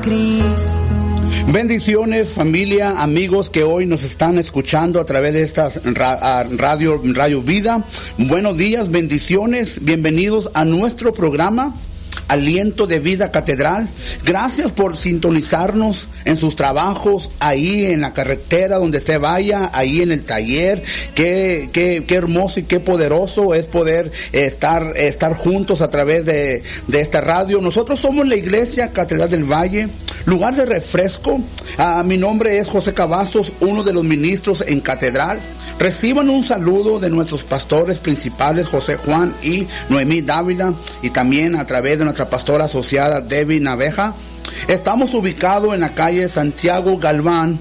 Cristo. Bendiciones, familia, amigos que hoy nos están escuchando a través de esta Radio Vida. Buenos días, bendiciones, bienvenidos a nuestro programa Aliento de Vida Catedral. Gracias por sintonizarnos en sus trabajos, ahí en la carretera donde usted vaya, ahí en el taller. Qué hermoso y qué poderoso es poder estar juntos a través de esta radio. Nosotros somos la Iglesia Catedral del Valle, lugar de refresco. Mi nombre es José Cavazos, uno de los ministros en Catedral. Reciban un saludo de nuestros pastores principales, José Juan y Noemí Dávila, y también a través de nuestra pastora asociada, Debbie Naveja. Estamos ubicados en la calle Santiago Galván,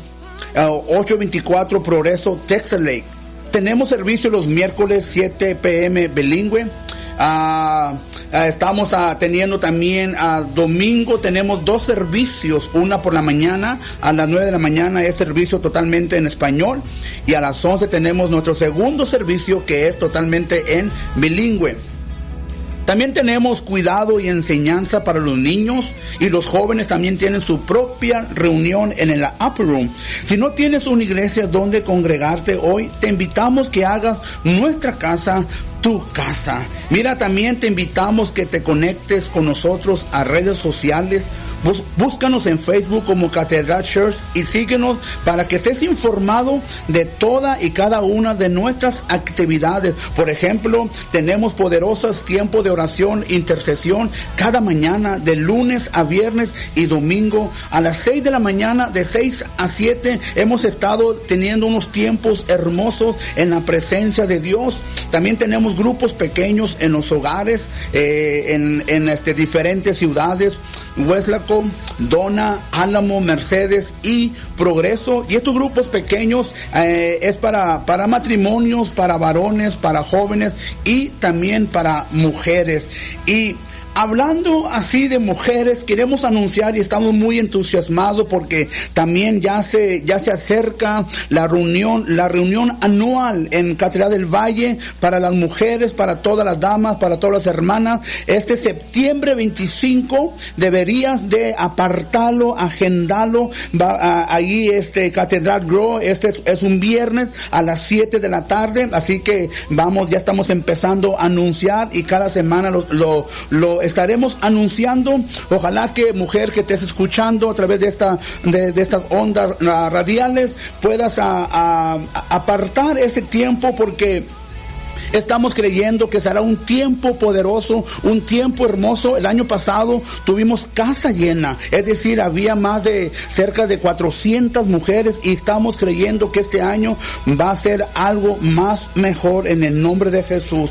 824 Progreso, Texas Lake. Tenemos servicio los miércoles 7 p.m. bilingüe. Estamos teniendo también domingo, tenemos 2 servicios, una por la mañana, a las 9 de la mañana es servicio totalmente en español, y a las 11 tenemos nuestro segundo servicio que es totalmente en bilingüe. También tenemos cuidado y enseñanza para los niños, y los jóvenes también tienen su propia reunión en el Upper Room. Si no tienes una iglesia donde congregarte hoy, te invitamos que hagas nuestra casa tu casa. Mira, también te invitamos que te conectes con nosotros a redes sociales. Búscanos en Facebook como Catedral Church y síguenos para que estés informado de toda y cada una de nuestras actividades. Por ejemplo, tenemos poderosos tiempos de oración, intercesión cada mañana de lunes a viernes y domingo a las 6 de la mañana, de 6 a 7. Hemos estado teniendo unos tiempos hermosos en la presencia de Dios. También tenemos grupos pequeños en los hogares, en diferentes ciudades: Weslaco, Dona, Álamo, Mercedes y Progreso. Y estos grupos pequeños es para matrimonios, para varones, para jóvenes y también para mujeres. Y hablando así de mujeres, queremos anunciar y estamos muy entusiasmados porque también ya se acerca la reunión anual en Catedral del Valle para las mujeres, para todas las damas, para todas las hermanas. Este septiembre 25 deberías de apartarlo, agendarlo. Ahí Catedral Grow, es un viernes a las 7 de la tarde, así que ya estamos empezando a anunciar y cada semana lo estaremos anunciando. Ojalá que, mujer que estés escuchando a través de estas ondas radiales, puedas apartar ese tiempo, porque estamos creyendo que será un tiempo poderoso, un tiempo hermoso. El año pasado tuvimos casa llena, es decir, había cerca de 400 mujeres, y estamos creyendo que este año va a ser algo más mejor en el nombre de Jesús.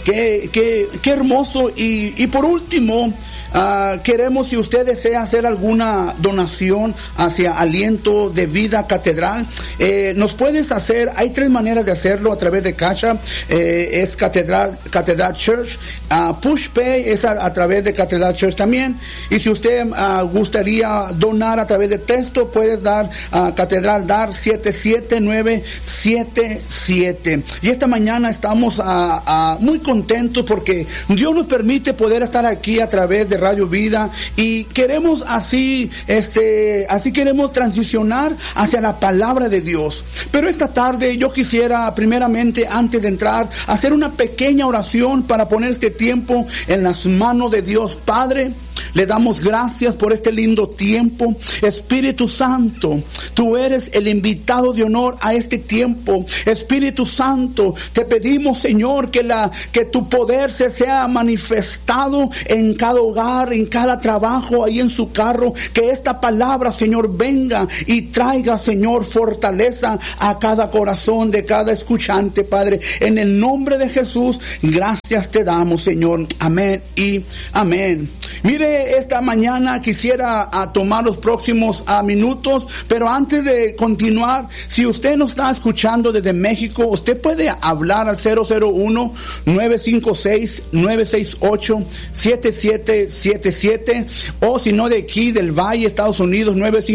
Qué hermoso. Y por último, queremos, si usted desea hacer alguna donación hacia Aliento de Vida Catedral, nos puedes hacer. Hay 3 maneras de hacerlo: a través de Cash App, es Catedral Church, Push Pay es a través de Catedral Church también, y si usted gustaría donar a través de texto, puedes dar a Catedral Dar 77977. Y esta mañana estamos muy contentos porque Dios nos permite poder estar aquí a través de Radio Vida, y queremos así queremos transicionar hacia la palabra de Dios. Pero esta tarde yo quisiera, primeramente, antes de entrar, hacer una pequeña oración para poner este tiempo en las manos de Dios. Padre, le damos gracias por este lindo tiempo. Espíritu Santo, tú eres el invitado de honor a este tiempo. Espíritu Santo, te pedimos, Señor, que tu poder se sea manifestado en cada hogar, en cada trabajo, ahí en su carro. Que esta palabra, Señor, venga y traiga, Señor, fortaleza a cada corazón de cada escuchante, Padre. En el nombre de Jesús, gracias te damos, Señor. Amén y amén. Mire, esta mañana quisiera tomar los próximos minutos, pero antes de continuar, si usted nos está escuchando desde México, usted puede hablar al 001-956-968-7777, o si no, de aquí del Valle, Estados Unidos,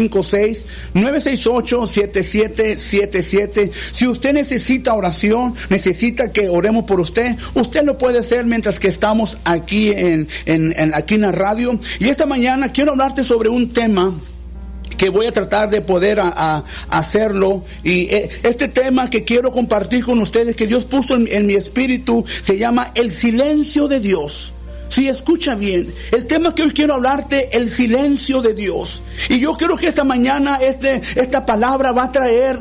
956-968-7777. Si usted necesita oración, necesita que oremos por usted lo puede hacer mientras que estamos aquí en la radio. Y esta mañana quiero hablarte sobre un tema que voy a tratar de poder hacerlo. Y este tema que quiero compartir con ustedes, que Dios puso en mi espíritu, se llama el silencio de Dios. Sí, escucha bien. El tema que hoy quiero hablarte, el silencio de Dios. Y yo creo que esta mañana esta palabra va a traer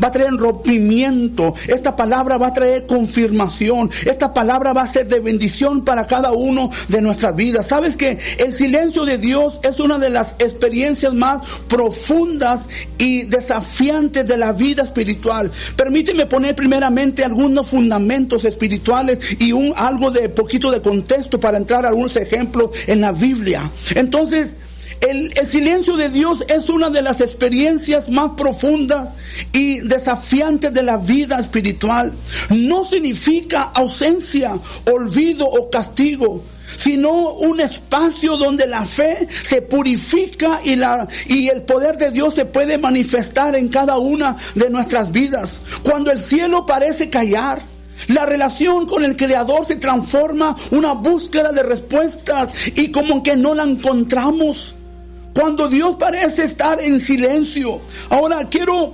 rompimiento. Esta palabra va a traer confirmación. Esta palabra va a ser de bendición para cada uno de nuestras vidas. ¿Sabes que el silencio de Dios es una de las experiencias más profundas y desafiantes de la vida espiritual? Permíteme poner primeramente algunos fundamentos espirituales y algo de poquito de contexto para entrar a algunos ejemplos en la Biblia. Entonces, el silencio de Dios es una de las experiencias más profundas y desafiantes de la vida espiritual. No significa ausencia, olvido o castigo, sino un espacio donde la fe se purifica y el poder de Dios se puede manifestar en cada una de nuestras vidas. Cuando el cielo parece callar, la relación con el Creador se transforma una búsqueda de respuestas y como que no la encontramos. Cuando Dios parece estar en silencio. Ahora quiero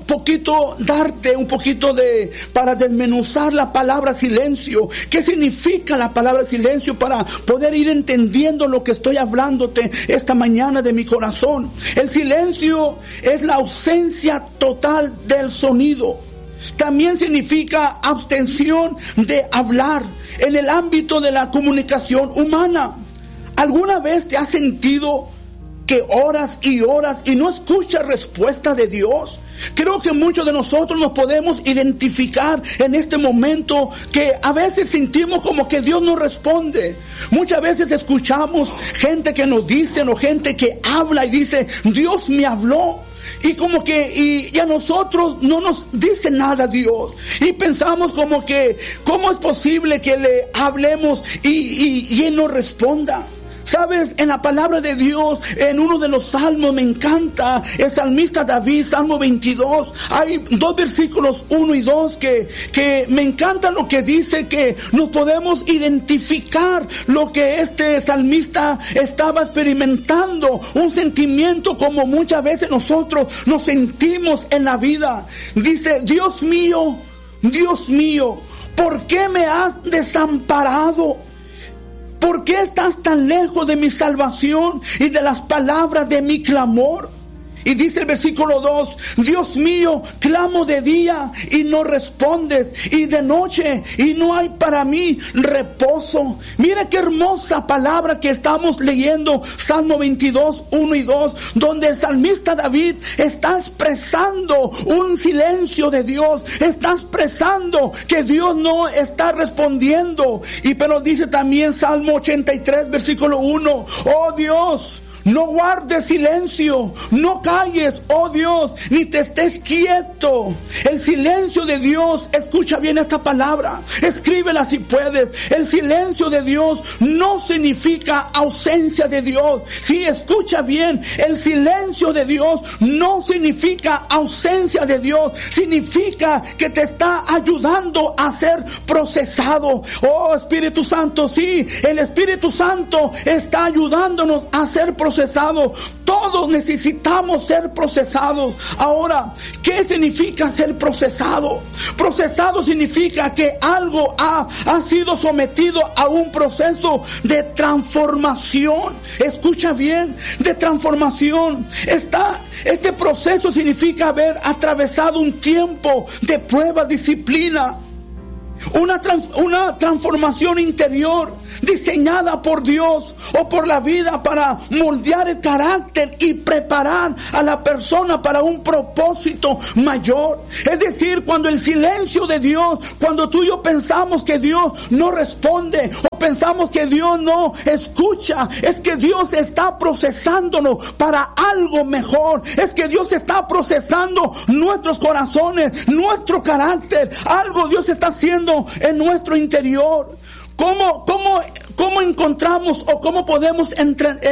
darte un poquito para desmenuzar la palabra silencio. ¿Qué significa la palabra silencio? Para poder ir entendiendo lo que estoy hablándote esta mañana de mi corazón. El silencio es la ausencia total del sonido. También significa abstención de hablar en el ámbito de la comunicación humana. ¿Alguna vez te has sentido que oras y oras y no escuchas respuesta de Dios? Creo que muchos de nosotros nos podemos identificar en este momento, que a veces sentimos como que Dios no responde. Muchas veces escuchamos gente que nos dice, o gente que habla y dice, Dios me habló. Y como que y a nosotros no nos dice nada Dios. Y pensamos como que, ¿cómo es posible que le hablemos y Él no responda? Sabes, en la palabra de Dios, en uno de los salmos, me encanta, el salmista David, Salmo 22, hay 2 versículos 1 y 2 que me encanta lo que dice, que nos podemos identificar lo que este salmista estaba experimentando, un sentimiento como muchas veces nosotros nos sentimos en la vida. Dice, Dios mío, ¿por qué me has desamparado? ¿Por qué estás tan lejos de mi salvación y de las palabras de mi clamor? Y dice el versículo 2, Dios mío, clamo de día y no respondes, y de noche y no hay para mí reposo. Mira qué hermosa palabra que estamos leyendo, Salmo 22, 1 y 2, donde el salmista David está expresando un silencio de Dios, está expresando que Dios no está respondiendo. Pero dice también Salmo 83, versículo 1, oh Dios, no guardes silencio, no calles, oh Dios, ni te estés quieto. El silencio de Dios, escucha bien esta palabra, escríbela si puedes. El silencio de Dios no significa ausencia de Dios. Sí, escucha bien, el silencio de Dios no significa ausencia de Dios. Significa que te está ayudando a ser procesado. Oh Espíritu Santo, sí, el Espíritu Santo está ayudándonos a ser procesados. Todos necesitamos ser procesados. Ahora, ¿qué significa ser procesado? Procesado significa que algo ha sido sometido a un proceso de transformación. Escucha bien, de transformación. Este proceso significa haber atravesado un tiempo de prueba, disciplina. Una transformación interior diseñada por Dios o por la vida para moldear el carácter y preparar a la persona para un propósito mayor. Es decir, cuando el silencio de Dios, cuando tú y yo pensamos que Dios no responde o pensamos que Dios no escucha, es que Dios está procesándonos para algo mejor. Es que Dios está procesando nuestros corazones, nuestro carácter. Algo Dios está haciendo en nuestro interior. ¿Cómo encontramos o cómo podemos